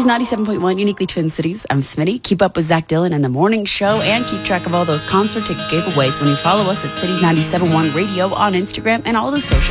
Cities 97.1, uniquely Twin Cities. I'm Smitty. Keep up with Zach Dillon and the morning show and keep track of all those concert ticket giveaways when you follow us at Cities 97.1 Radio on Instagram and all the social